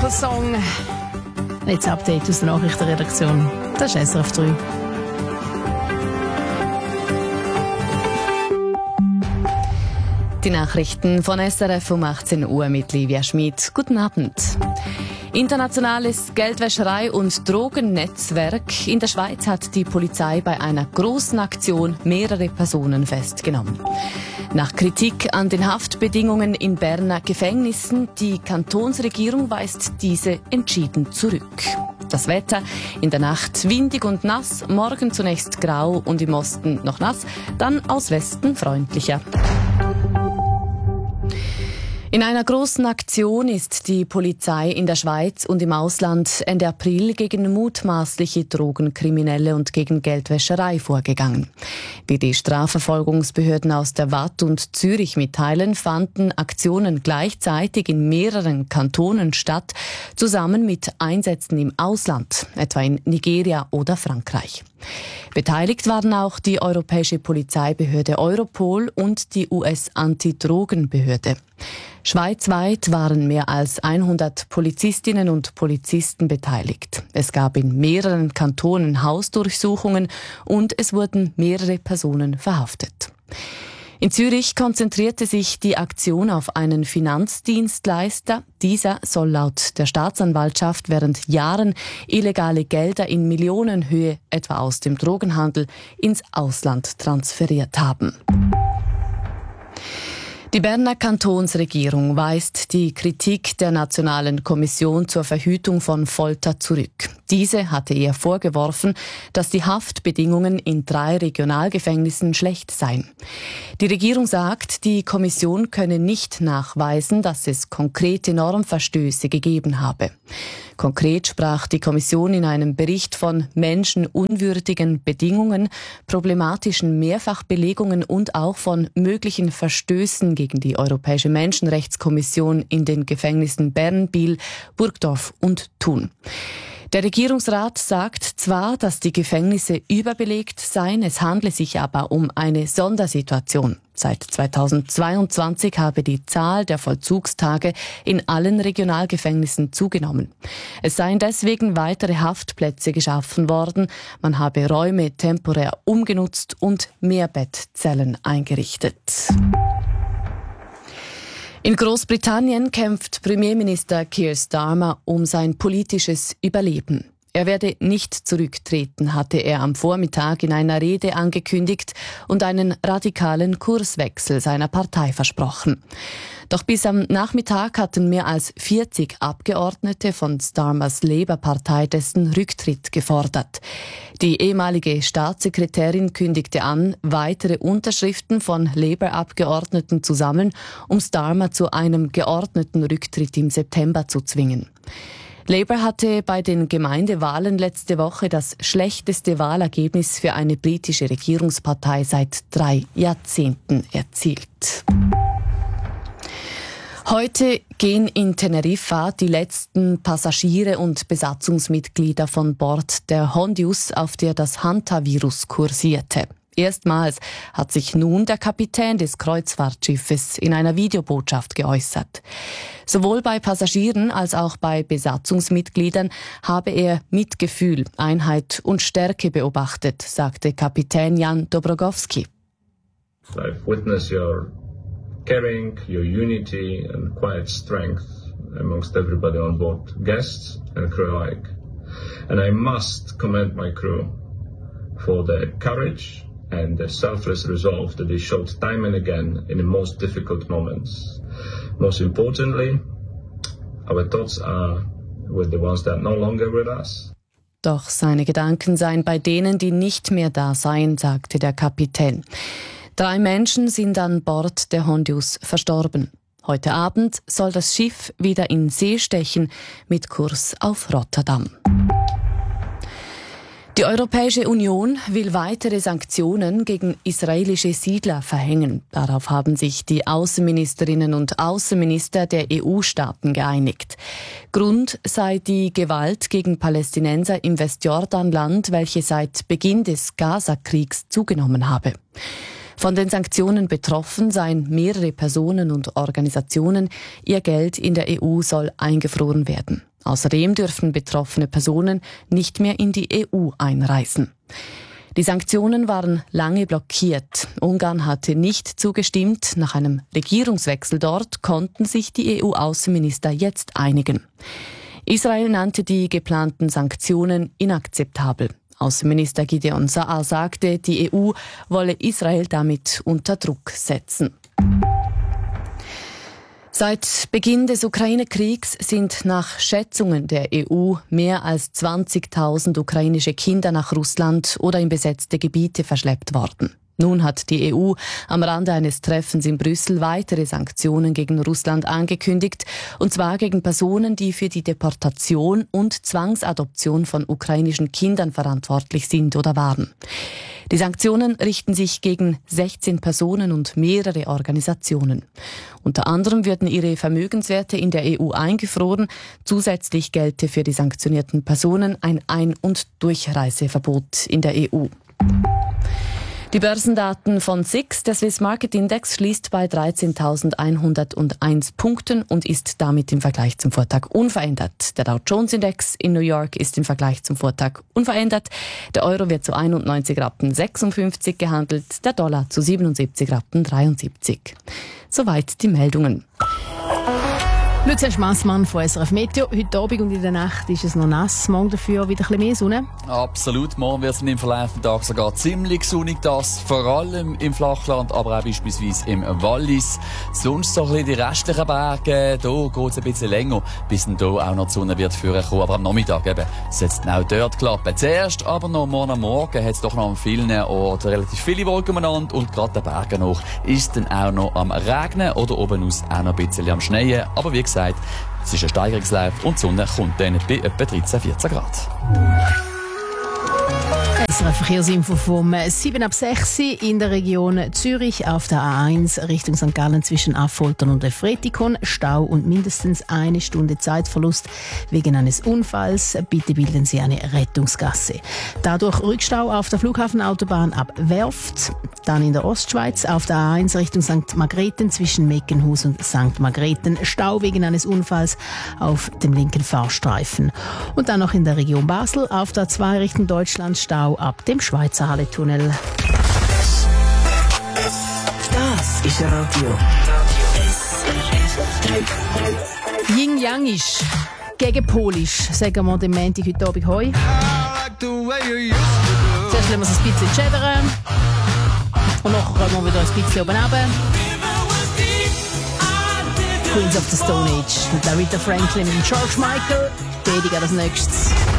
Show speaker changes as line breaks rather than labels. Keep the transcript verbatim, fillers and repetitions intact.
Gospel-Song. Jetzt Update aus der Nachrichtenredaktion. Das ist S R F drei. Die Nachrichten von S R F um achtzehn Uhr mit Livia Schmid. Guten Abend. Internationales Geldwäscherei- und Drogennetzwerk. In der Schweiz hat die Polizei bei einer großen Aktion mehrere Personen festgenommen. Nach Kritik an den Haftbedingungen in Berner Gefängnissen, die Kantonsregierung weist diese entschieden zurück. Das Wetter: in der Nacht windig und nass, morgen zunächst grau und im Osten noch nass, dann aus Westen freundlicher. In einer großen Aktion ist die Polizei in der Schweiz und im Ausland Ende April gegen mutmaßliche Drogenkriminelle und gegen Geldwäscherei vorgegangen. Wie die Strafverfolgungsbehörden aus der Waadt und Zürich mitteilen, fanden Aktionen gleichzeitig in mehreren Kantonen statt, zusammen mit Einsätzen im Ausland, etwa in Nigeria oder Frankreich. Beteiligt waren auch die Europäische Polizeibehörde Europol und die U S-Antidrogenbehörde. Schweizweit waren mehr als hundert Polizistinnen und Polizisten beteiligt. Es gab in mehreren Kantonen Hausdurchsuchungen und es wurden mehrere Personen verhaftet. In Zürich konzentrierte sich die Aktion auf einen Finanzdienstleister. Dieser soll laut der Staatsanwaltschaft während Jahren illegale Gelder in Millionenhöhe, etwa aus dem Drogenhandel, ins Ausland transferiert haben. Die Berner Kantonsregierung weist die Kritik der Nationalen Kommission zur Verhütung von Folter zurück. Diese hatte ihr vorgeworfen, dass die Haftbedingungen in drei Regionalgefängnissen schlecht seien. Die Regierung sagt, die Kommission könne nicht nachweisen, dass es konkrete Normverstöße gegeben habe. Konkret sprach die Kommission in einem Bericht von menschenunwürdigen Bedingungen, problematischen Mehrfachbelegungen und auch von möglichen Verstößen gegen die Europäische Menschenrechtskommission in den Gefängnissen Bern, Biel, Burgdorf und Thun. Der Regierungsrat sagt zwar, dass die Gefängnisse überbelegt seien, es handle sich aber um eine Sondersituation. Seit zweitausendzweiundzwanzig habe die Zahl der Vollzugstage in allen Regionalgefängnissen zugenommen. Es seien deswegen weitere Haftplätze geschaffen worden, man habe Räume temporär umgenutzt und mehr Bettzellen eingerichtet. In Großbritannien kämpft Premierminister Keir Starmer um sein politisches Überleben. Er werde nicht zurücktreten, hatte er am Vormittag in einer Rede angekündigt und einen radikalen Kurswechsel seiner Partei versprochen. Doch bis am Nachmittag hatten mehr als vierzig Abgeordnete von Starmers Labour-Partei dessen Rücktritt gefordert. Die ehemalige Staatssekretärin kündigte an, weitere Unterschriften von Labour-Abgeordneten zu sammeln, um Starmer zu einem geordneten Rücktritt im September zu zwingen. Labour hatte bei den Gemeindewahlen letzte Woche das schlechteste Wahlergebnis für eine britische Regierungspartei seit drei Jahrzehnten erzielt. Heute gehen in Teneriffa die letzten Passagiere und Besatzungsmitglieder von Bord der Hondius, auf der das Hantavirus kursierte. Erstmals hat sich nun der Kapitän des Kreuzfahrtschiffes in einer Videobotschaft geäußert. Sowohl bei Passagieren als auch bei Besatzungsmitgliedern habe er Mitgefühl, Einheit und Stärke beobachtet, sagte Kapitän Jan Dobrogowski.
I've witnessed your caring, your unity and quiet strength amongst everybody on board, guests and crew alike. And I must commend my crew for their courage and the selfless resolve that they showed time and again in the most difficult moments. Most importantly, our thoughts are with the ones that are no longer with us.
Doch seine Gedanken seien bei denen, die nicht mehr da seien, sagte der Kapitän. Drei Menschen sind an Bord der Hondius verstorben. Heute Abend soll das Schiff wieder in See stechen mit Kurs auf Rotterdam. Die Europäische Union will weitere Sanktionen gegen israelische Siedler verhängen. Darauf haben sich die Außenministerinnen und Außenminister der E U-Staaten geeinigt. Grund sei die Gewalt gegen Palästinenser im Westjordanland, welche seit Beginn des Gaza-Kriegs zugenommen habe. Von den Sanktionen betroffen seien mehrere Personen und Organisationen. Ihr Geld in der E U soll eingefroren werden. Außerdem dürfen betroffene Personen nicht mehr in die E U einreisen. Die Sanktionen waren lange blockiert. Ungarn hatte nicht zugestimmt. Nach einem Regierungswechsel dort konnten sich die E U-Außenminister jetzt einigen. Israel nannte die geplanten Sanktionen inakzeptabel. Außenminister Gideon Saar sagte, die E U wolle Israel damit unter Druck setzen. Seit Beginn des Ukraine-Kriegs sind nach Schätzungen der E U mehr als zwanzigtausend ukrainische Kinder nach Russland oder in besetzte Gebiete verschleppt worden. Nun hat die E U am Rande eines Treffens in Brüssel weitere Sanktionen gegen Russland angekündigt, und zwar gegen Personen, die für die Deportation und Zwangsadoption von ukrainischen Kindern verantwortlich sind oder waren. Die Sanktionen richten sich gegen sechzehn Personen und mehrere Organisationen. Unter anderem würden ihre Vermögenswerte in der E U eingefroren. Zusätzlich gelte für die sanktionierten Personen ein Ein- und Durchreiseverbot in der E U. Die Börsendaten von S I X, der Swiss Market Index, schließt bei dreizehntausendeinhunderteins Punkten und ist damit im Vergleich zum Vortag unverändert. Der Dow Jones Index in New York ist im Vergleich zum Vortag unverändert. Der Euro wird zu einundneunzig Rappen sechsundfünfzig gehandelt, der Dollar zu siebenundsiebzig Rappen dreiundsiebzig. Soweit die Meldungen.
Lucia Schmassmann von S R F Meteo. Heute Abend und in der Nacht ist es noch nass, morgen dafür wieder ein bisschen mehr Sonne.
Absolut, morgen wird es im Verlauf des Tages sogar ziemlich sonnig, das vor allem im Flachland, aber auch beispielsweise im Wallis. Sonst so ein bisschen die restlichen Berge, da geht es ein bisschen länger, bis dann hier auch noch die Sonne wird vorkommen, aber am Nachmittag eben soll es auch dort klappen. Zuerst aber noch morgen am Morgen hat es doch noch an vielen Orten relativ viele Wolken umeinander und gerade den Bergen noch ist es dann auch noch am Regnen oder oben aus auch noch ein bisschen am Schneien, aber wie gesagt, es ist ein Steigerungslauf und die Sonne kommt dann bei etwa dreizehn, vierzehn Grad.
S R F Verkehrsinfo vom sieben ab sechs in der Region Zürich auf der A eins Richtung Sankt Gallen zwischen Affoltern und Efretikon. Stau und mindestens eine Stunde Zeitverlust wegen eines Unfalls. Bitte bilden Sie eine Rettungsgasse. Dadurch Rückstau auf der Flughafenautobahn ab Werft. Dann in der Ostschweiz auf der A eins Richtung Sankt Margrethen zwischen Meckenhus und Sankt Margrethen. Stau wegen eines Unfalls auf dem linken Fahrstreifen. Und dann noch in der Region Basel auf der A zwei Richtung Deutschland Stau ab dem Schweizer Halletunnel.
Das ist Radio.
Yin Yang ist gegen Polisch, sagen wir dem Montag heute Abend heu. Zuerst lassen wir es ein bisschen schädern. Und nachher kommen wir wieder ein bisschen oben runter. Queens of the Stone Age mit Aretha Franklin und George Michael. Tätig als nächstes.